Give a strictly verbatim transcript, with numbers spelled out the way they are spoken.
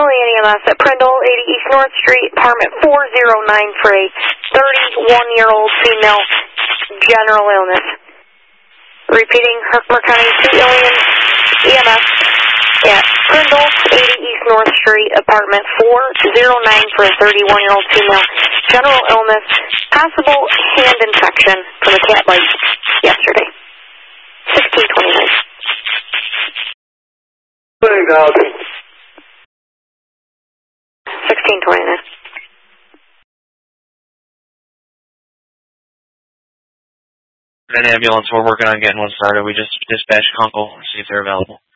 Alien E M S at Prindle, eighty East North Street, apartment four oh nine for a thirty-one-year-old female, general illness. Repeating, Herkimer County two Alien E M S at Prindle, eighty East North Street, apartment four oh nine for a thirty-one-year-old female, general illness, possible hand infection from a cat bite yesterday. sixteen twenty-nine. sixteen twenty-nine. An ambulance, we're working on getting one started. We just dispatched Kunkel, see if they're available.